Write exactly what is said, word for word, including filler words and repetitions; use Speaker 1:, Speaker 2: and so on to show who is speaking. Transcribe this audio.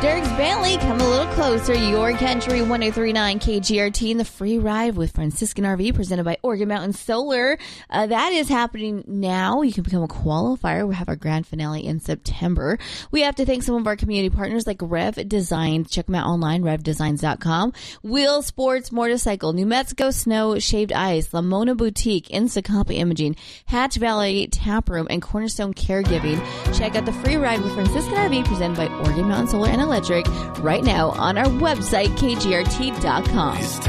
Speaker 1: Derek's Bentley, come a little closer. Your Country one oh three point nine K G R T and the free ride with Franciscan R V presented by Organ Mountain Solar. Uh, that is happening now. You can become a qualifier. We have our grand finale in September. We have to thank some of our community partners like Rev Designs. Check them out online, rev designs dot com. Wheel Sports Motorcycle, New Mexico Snow Shaved Ice, Lamona Boutique, Instacompa Imaging, Hatch Valley Tap Room, and Cornerstone Caregiving. Check out the free ride with Franciscan R V presented by Organ Mountain Solar and Electric right now on our website, K G R T dot com.